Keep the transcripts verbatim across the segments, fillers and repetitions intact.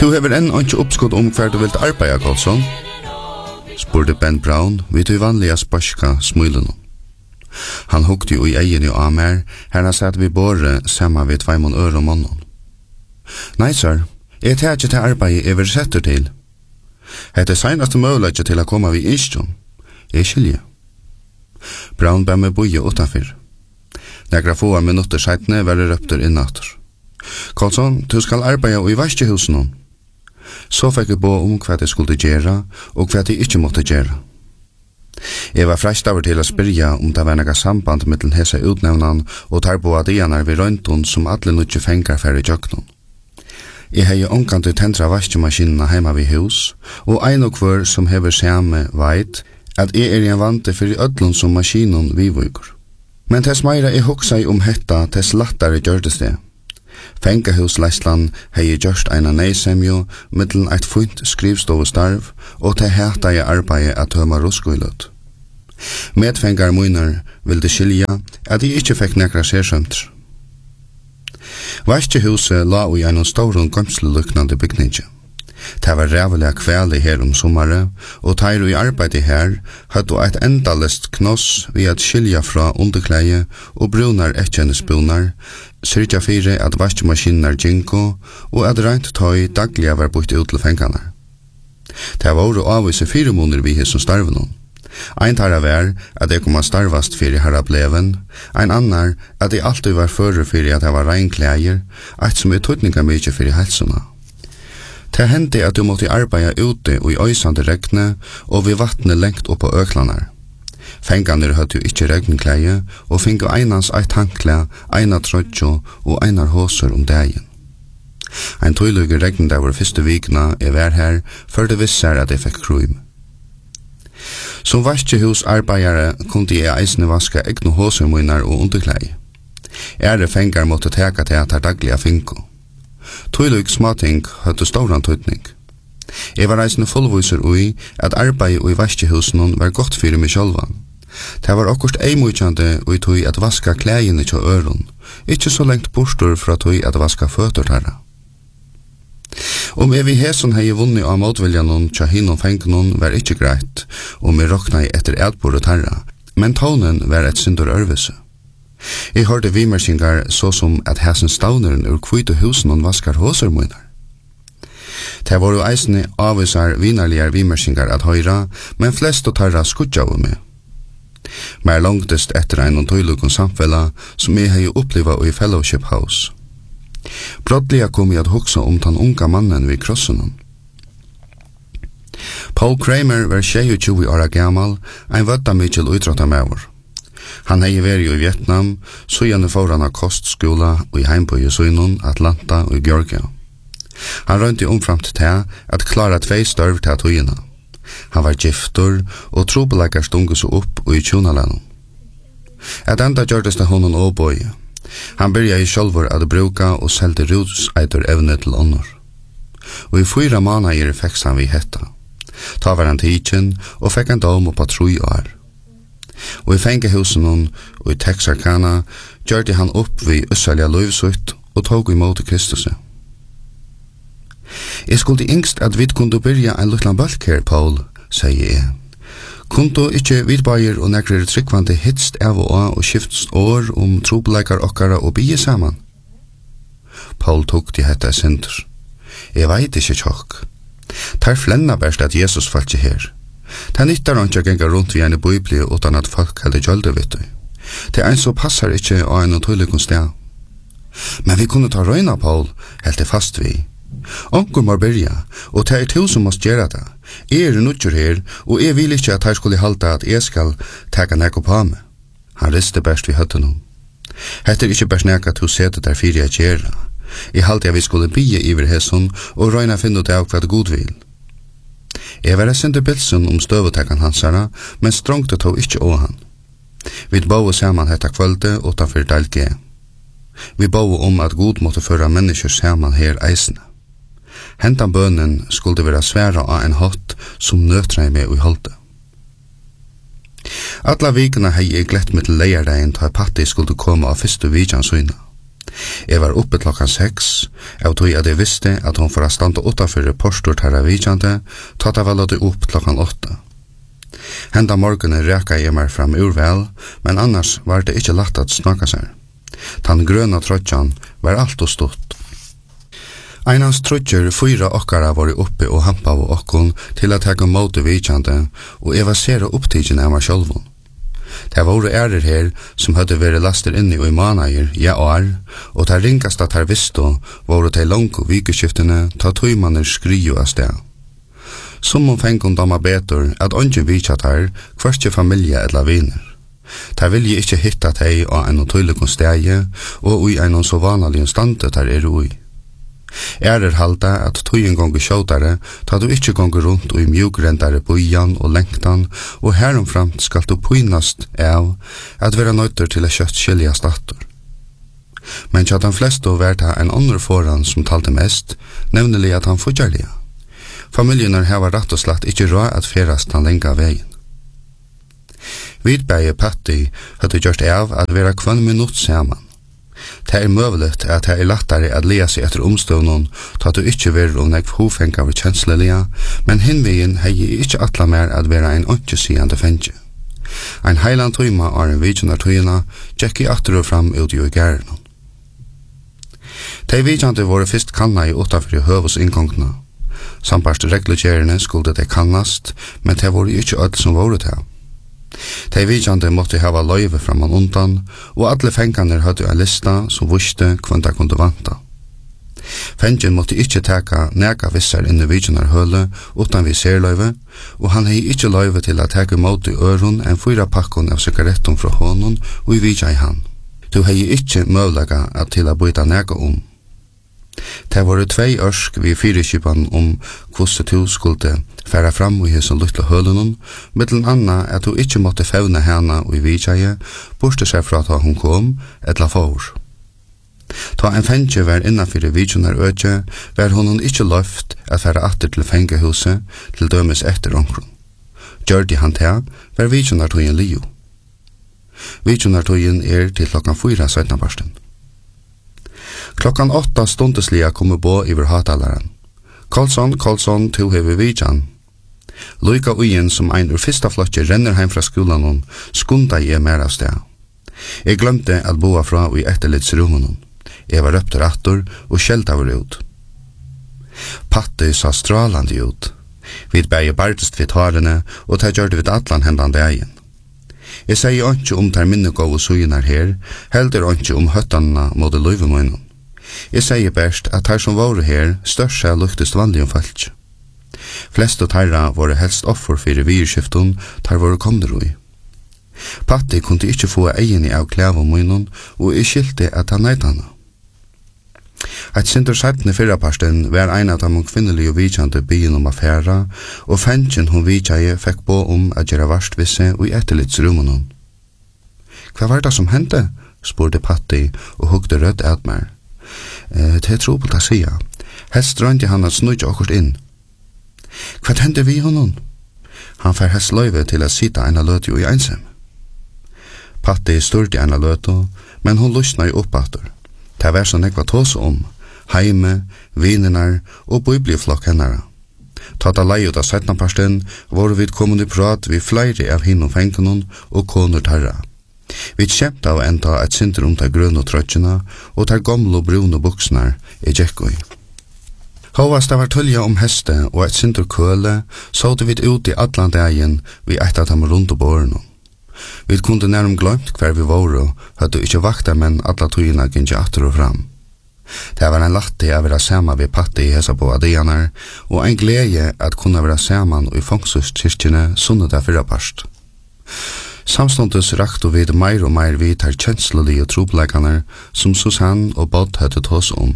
Du hever enn ikke oppskott om hver du vilt arbeida, Karlsson? Spurte Ben Brown vid du vanliga sparska smulen. Han hukte jo i egen jo av mer, her han satt vi båre samma vid tveimon øre og månen. Nei, sir, jeg tar ikke til arbeid jeg vil setter til. Hette seinaste møvlegget til å komme vi innstjån. Jeg skilje. Brown ber meg boie utanfyr. Negra få minutter seitne var det røpter innatter. Karlsson, du skal arbeide i vaskehusen nå. Så fikk jeg bo om hva jeg skulle gjøre, og hva jeg ikke måtte gjøre. Jeg var frest over til å spørre om det var noe samband mellom hese utnevnene og tar på adianer ved røntgen som alle nødje fengar for i jøkken. Jeg har jo omkant til tendra vaskemaskinene hjemme ved hus, og ein og hver som hever samme veit at jeg er en vante for i ødlån som maskinen vivuger. Men tess meira jeg hoksa om hetta, tess lattere gjørdes det. Fengahusleislan hei gjørst eina neisemjo mittlen eit funt skrivstovestarv og te heta jeg arbeid at tøma ruskuilot. Medfengar munar vilde skilja at jeg ikkje fekk nekra sersømtr. Vaskehuset la i einon storun gomsleluknande bygninge. Det var rævelig kveli her om sommare, og teir i arbeid her hadde eit endalest knoss ved at skilja fra underkleie og brunar ekkjennesbunar, syrja fire at vaskemaskiner ginko, og at rent tøy dagliga var bort ut til fengarna. Det var å avvise fire måneder vi hos starven. Ein tarra var at jeg kom a starvast fyrir herra bleven, ein annar at jeg alltid var fører fyrir at jeg var reinkleier, eit som er tøytninga mykje fyrir helsuna. Det hendte at du måtte arbeide ute og i øysande regne og ved vattnet lengt opp på øklanar. Fenganer hadde jo ikke regnkleie og finge einans eit hankle, eina trøtjo og einar håser om dagen. Ein tøyluge regn der var første vikna jeg var her før det visser at jeg fikk krym. Som vaskehus arbeidere kunne jeg eisne vaska egne håsermunnar og underkleie. Ære fengar måtte teka til at her dagliga finko. Tøylyg smating hadde stauran tøytning. Jeg var reisende fullviser ui at arbeid i vaskehusen var godt fyrir meg sjálvan. Det var akkurst eimujkjande ui tøy at vaska klægene til øron, ikkje så lengt bostur fra tøy at vaska føtter herra. Om jeg vi heson hei vunni av motviljanon tja hinnom fengenon var ikkje greit, og vi rokna i etter edbordet herra, men tånen var et syndur ørvise. Jeg hørte vimersingar så som at hæsen stavneren ur kvite husen og vaskar håsermunnar. Det var jo eisne avvisar vinarligar vimersingar at høyra, men flest og tarra skudja av meg. Mer langtest etter ein og tøylugun samfella som jeg hei oppliva i Fellowship House. Brottliga kom jeg at hoksa om den unga mannen vid krossenon. Paul Kramer var tjuetre åra gammal, ein vødda mykjel utrotta mevor. Han hei væri i Vietnam, så gjerne får han av kostskola og i heimbøy i Søynon, Atlanta og i Georgia. Han rønte omframt til at klara tvei størv til tøyina. Han var giftur og trobeleggar stungu så opp og i tjonalanen. Et enda gjørdes det honom og bøy. Han byrja i sjølvor at bruka og selte ruseitur evne til ånder. Og i fyra måneder fekk han vi hetta. Ta var han tidsen og fekk en dom på tru år. Og i fengehusen og i Texarkana gjørte han opp ved Øssalja løyvsutt og tog imot Kristus. Jeg skulle yngst at vi kunne byrja en lutlan balk her, Paul, sier jeg. Kunto ikkje vidbaier og nekrer tryggvande hitst av og av og skifts år om trobeleikar okkara og bygge saman? Paul tok til hetta sinter. Jeg veit ikkje tjokk. Tar flenna berst at Jesus falt ikkje her. Det nyttar han ikke å genga rundt vi en bibli utan at folk hadde gjølde vitt. Det ein så passar ikkje av en tøylikon sted. Men vi kunne ta røyna, Paul, helt det fast vi. Onkur må byrja, og det er to som måste gjøre det. Jeg er nødgjør her, og jeg vil ikke at jeg skulle halda at jeg skal teka nekko på meg. Han riste best vi høtte noen. Hette er ikke best nekka til å sete der fyrir jeg gjøre. Jeg halte at vi skulle bygge iver hesson og røyna finne ut av hva det god vil. Jeg var sinde bilsen om støvetekkan hansara, men strångte tog ikkje å han. Vi bau saman hetta kvölde utanfor Dalge. Vi bau om at god måtte føra mennesker saman her eisne. Hentan bønnen skulle være sværa av en hatt som nøtra meg og holde. Alla vikene hei jeg glett mitt leierdeien ta patti skulle komme av fyrste vidjan søyna. Jeg var oppe klokkan seks, og tog at jeg visste at hun får standa utanfor postor terra vidjande, tatt jeg vel opp klokkan åtta. Henda morgenen reka jeg meg fram urvel, men annars var det ikke lagt at snakka seg. Den grøna trotjan var alt og stått. Einans trotjer fyra okkara var oppe og hampa av okkon til at jeg måte vidjande, og jeg var sere opptidgen av meg sjølvun. Det var ærer her som hadde vært laster inne i manager, ja år, og det ringast at her visste var det lange vikeskiftene ta tøymaner skriju av sted. Som om fengon dama betur at ongen vidtjatt her, hverstje familie eller viner. Der vil jeg ikke hitta teg av en tøylikon stegi, og i en så vanlig stande der er ui. Ærer halda at tøyen gonger sjådare, ta du ikke gonger rundt og i mjugrendare bøyan og lengtan, og heromframt skal du pynast av at vera nøytter til å kjøtt skilja stator. Men tja den fleste var det en andre foran som talte mest, nevnelig at han fudjarliga. Familjenar heva rett og slett ikke råd at ferast han lenga vegin. Vidbæge Patti hadde gjort av at vera kvann minutt saman. Det er møvelet at det er lettere at lea seg etter omstøvnen, ta du ikke ver om nek hofengt av kjenslelia, men hinvegen hei ikke atla mer at vera en åndsjøsigende fengje. Ein heiland tøyma av en vidjunar tøyina, tjekk i atter og fram ut i gæren. De vidjande våre fyrst kanna i utanfor i høvus innkongna. Samparst reglegjerne skulle det kannast, men det var ikke ødel som var det. De vidjande måtte hava løyve framan undan, og alle fenganer hadde en lista som visste hvem de kunne vanta. Fengen måtte ikke teka nega vissar inn i vidjanar høle utan vi ser løyve, og han hei ikke løyve til å teka mot i øron en fyra pakkon av sigaretton fra hånden og i vidja i han. Du hei ikke møvlega at til å byta nega om. Det var tvei ørsk vi fyrirskipan om hvordan du skulle færa fram i hesson luttle hølunnen, mittlen anna at du ikke måtte fevne hana og i vidjaje, borste seg fra at hun kom, etla for. Ta en fengje var innanfyr i vidjunar økje, var hun ikke løft at færa atter til fengehuset, til dømes etter omkron. Gjør de han til, var vidjunar tøyen liu. Vidjunar tøyen er til klokkan fyra søtnabarsten. Klokkan åtta stundeslia kommer bo iver hatalaren. Karlsson, Karlsson, to hever vidjan. Loika uien som ein ur fyrsta flotje renner heim fra skolan, skunda jeg mer av sted. Jeg glemte at boa fra i etterlidsrummen. Jeg var røpt rattor og skjelta var ut. Patte sa stralande ut. Vi bæg bardest vid harene, og ta gjør det vid atlan hendan dagen. Jeg sier ikke om tar minne gode sugenar her, heldur ikke om høttanna mot løyvemunnen. Jeg sier best at her som var her, størst seg luktest vanlig om falsk. Flest og tarra var helst offer for virskiften, tar var komder ui. Patti kunne ikke få egen av klævemunnen, og jeg skilte at han nøyt hana. Et sinter sættende fyrraparsten var ein av de kvinnelige vidjande byen om affæra, og fengen hun vidjaje fikk på om at gjøre varst visse og i etterlidsrummen. Hva var det som hendte? Spurte Patti og hugde rødt at meg. Eh, det er trobult å sia. Helst drønte han at snudde akkurat inn. Hva hendte vi honom? Han fær helst løyve til å sita en av løte i ensam. Patti styrte en av løte, men hun lusna i oppater. Det var sånn jeg var tås om, heime, vinernar og biblioflokk hennara. Tata lei ut av setnaparsten var vi kommet i prat vi flere av hinn og fengenon og koner tarra. Vi kjemta av enda et sinter om de grønne trøtjena og de gamle og brune buksnar i Jekkoi. Hovast det var tølja om heste og et sinter køle, så det vi ut i atlan dagen vi eit at ham rundt og bårene. Vi kunde nærmere glemt hver vi var og hadde ikke vakta menn alla tøyina gynja atter og fram. Det var en latte av å være saman ved Patti i hesa på adianar, og en glede at kunne være saman i fangsthuskirkene sunnet fyrra parst. Samståndes rakte vi meir og meir vid her kjenslelige tropleikane som Susanne og Bodd hadde tås om.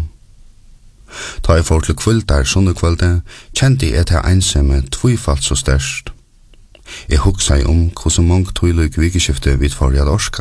Da jeg får til kvöldar sunnekvölde, kjente jeg etter einsamme tvifalt så størst. Jeg hugsa om hvordan mange tøylig vikeskifte vi får i at orska.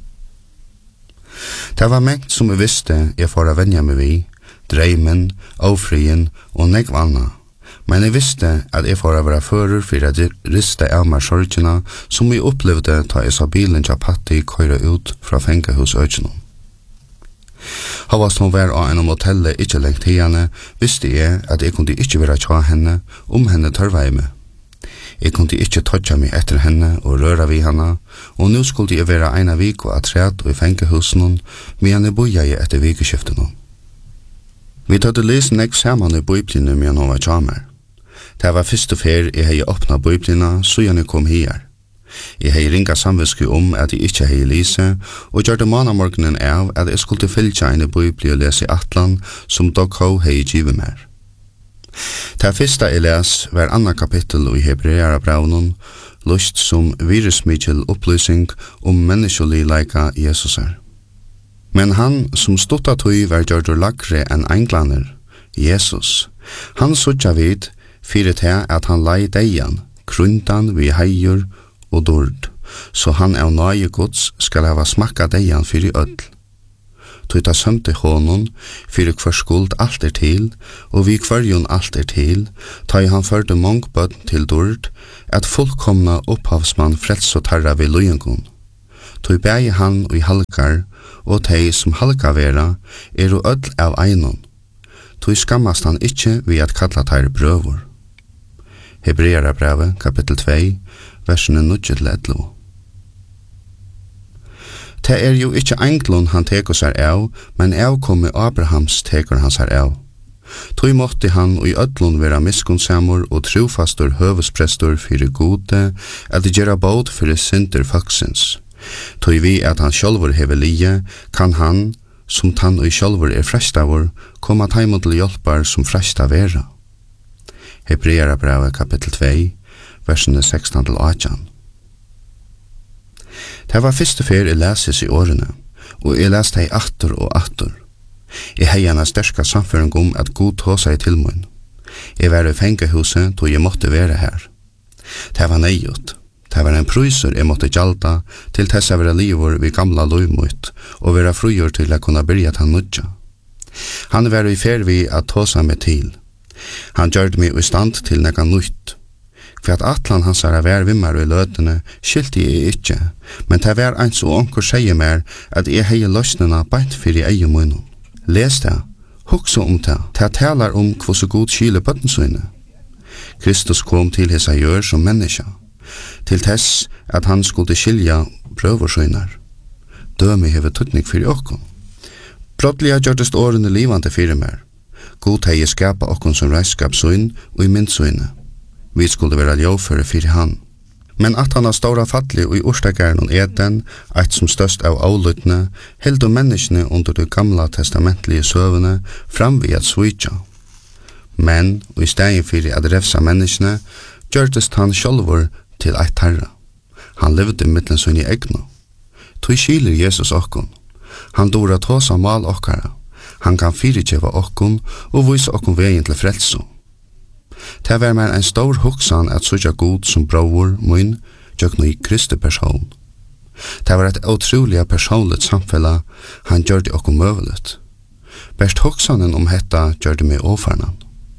Det var mengt som jeg visste jeg får å venja meg vi, dreimen, avfrien og negvanna, men jeg visste at jeg får å være fører for å riste av meg sorgene som jeg opplevde da jeg sa bilen til Patti køyre ut fra fengehus økjennom. Havast hon var av en hotellet ikke lengt henne, visste jeg at jeg kunne ikke være tja henne om henne tørvei med. Jeg kunne ikke tøtja meg etter henne og røra vi henne, og nå skulle jeg være en av vik og atret og i fengehusen, men jeg boja jeg etter vikeskiften. Vi tøtte lese nek saman i bøyblina men hon var tjamer. Det var første fer jeg hei åpna bøyblina, så jeg kom her. Jeg hei ringa samviske om at jeg ikke hei lise, og gjør det manamorgenen av at jeg skulle fylgja en bøybli og lese i atlan som Dogho hei givet mer. Det første jeg les var anna kapittel i Hebreara braunen, lust som virusmikkel opplysning om menneskelig leika Jesusar. Men han som stått tøy var gjørdur lakre enn englander, Jesus, han sutja vid fyrir til at han lei deian, krundan vi heier og dord, så han av nøye gods skal hava smakka deian fyrir ødl. Tøyta sømte hånden, fyrir hver skuld alt er til, og vi kvarjon alt er til, ta han førde mongbød til dord, at fullkomna opphavsmann frels og tarra ved lujengun. Tøy bægi han og i halkar, og tei som halka vera, er og ødl av einon. Tøy skammast han ikkje ved at kalla tar brøvor. Hebreara brevet, kapittel to, versene nio til elleve. Det er jo ikke englun han teker seg av, men avkomme Abrahams teker han seg av. Tøy måtte han og i ødlun være miskunnsamur og trofastur høvesprestur fyrir gode, at det gjerra båd fyrir synder faksins. Tøy vi at han sjálfur hever lie, kan han, som tann og sjálfur er frestavur, koma taimod til hjelpar som fresta vera. Hebreara brevet kapittel to, versene sexton til eighteen. Det var første fer jeg leses i årene, og jeg leste hei atter og atter. Jeg hei en sterska samføring om at Gud tog seg til mun. Jeg var i fengehuset, tog jeg måtte være her. Det var nøyot. Det var en pryser jeg måtte gjalda til tess jeg var livor vid gamla løymut, og være frugjør til jeg kunne byrja til nødja. Han var i fer vi at tog seg meg til. Han gjørte meg i stand til nega nytt. For at atlan hans er vær vimmar i løtene, skilte jeg ikke, men det var eins og onkur sier mer at jeg hei løsnena beint fyrir eie munnen. Les det, hukse om det, det talar om hva så god skile bøttensøyne. Kristus kom til hesa gjør som menneska, til tess at han skulle skilja prøversøyner. Dømi hever tuttning fyrir okkom. Brottliga gjørtest årene livande fyrir mer. God hei skapa okkom som reiskapsøyn og i myndsøyne. Vi skulle være ljøføre for han. Men at han har stora fattelig og i orsdageren og eden, eit som størst av avlyttene, held og menneskene under de gamla testamentlige søvene fram ved at svitja. Men, og i stedet for at revsa menneskene, gjørtest han sjálfur til eit herra. Han levde mittlen sønn i egno. Tøy skiler Jesus okkon. Han dora tåsa mal okkara. Han kan fyrirkjeva okkon og vise okkon veien til frelso. Det var mer en stor hoksan at suja god som bror mun gjøkno i Kristi person. Det var et utrolig personligt samfella han gjørde okkom møvelet. Best hoksanen om hetta gjørde meg ofarnan.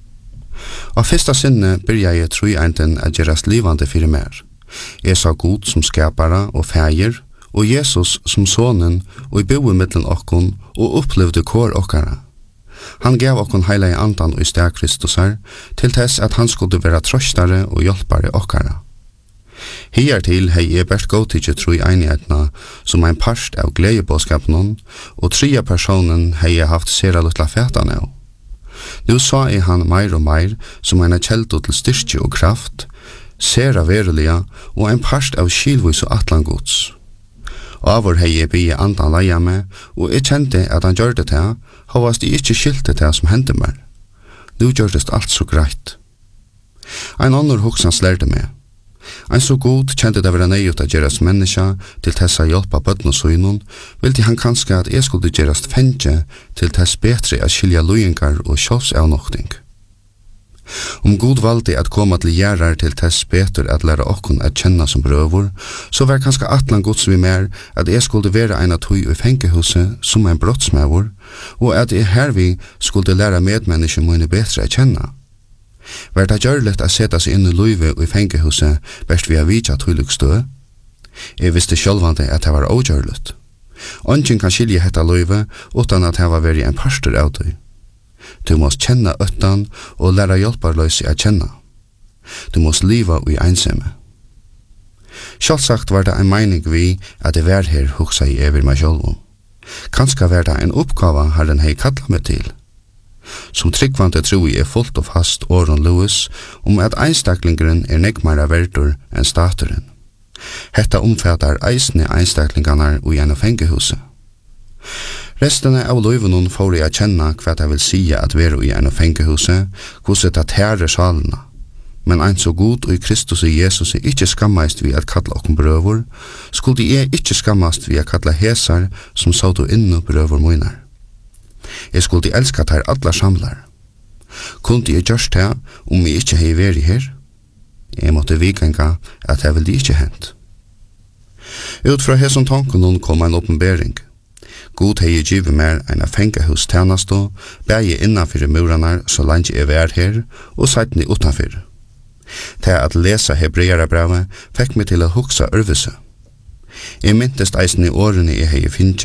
Av fyrsta sinne byrja jeg tru enten at gjerast livande fyrir mer. Jeg sa god som skapara og feir, og Jesus som sonen og i boe mittlen okkon og opplevde kår okkara. Han gav okkon heila i andan og i steg Kristusar, til tess at han skulle være trøstare og hjelpare okkara. Hiertil hei jeg best godtidje tro i einighetna som ein parst av gledebåskapen, og tria personen hei jeg haft sera lutla fætan av. Nå sa jeg han meir og meir som ein kjeldo til styrke og kraft, sera verulega og ein parst av skilvis og atlangods. Avur hei jeg bygge andan leia med, og jeg kjente at han gjør det til, hovast jeg ikke skilte til som hendte meg. Nå gjør det alt så greit. Ein annor hoksan slærte meg. Ein så god kjente det være nøyut at gjerast menneska til tessa hjelpa bøtten og søgnon, vilti han kanskje at jeg skulle gjerast fengje til tess betre at skilja lujengar og sjås avnokting. Om god valde at koma til gjerrar til tess betur at læra okkon at kjenna som brøvor, så var kanskje atlan gods vi mer at jeg skulle være ein av tøy i fengehuset som en brottsmævor, og at jeg hervi skulle læra medmenneske mine betre at kjenna. Var det gjørlet at seta seg inn i luive og i fengehuset best vi har vidja tøylig stø? Jeg visste sjølvande at det var ågjørlet. Ongen kan skilje hetta løyve utan at hava veri en pastor av det. Du måst kjenna øttan og læra hjelparløysi a kjenna. Du måst liva ui einsamme. Sjálvsagt var det en meining vi at det var her hugsa i evir meg sjálvum. Kanska var det en oppgava Herren hei kalla meg til. Som tryggvante troi er fullt og fast åren Lewis om at einstaklingren er nekmara verdur enn staturen. Hetta omfattar eisne einstaklingarna ui enn fengehuset. Restene av løyvenen får jeg kjenne hva det vil sige at være i enn fengehuset, hvordan det tærer salene. Men ein så god og i Kristus og Jesus er ikke skammeist vi at kalla okkom brøver, skulle jeg ikke skammeist vi at kalla hesar som sa du innu brøver munar. Jeg skulle elska ter alla samlar. Kunde jeg gjørst det om jeg ikke hei veri her? Jeg måtte vikenga at det vil det ikke hent. Ut fra hesson tanken kom en oppenbering. God hei givet mer enn a fengahus tjenasto, bægi innanfyrir muranar så langt jeg vær her, og seitni utanfyrir. Til at lesa hebreerabrevet fekk meg til å hugsa ørvise. Jeg myntest eisen i årene jeg hei finnst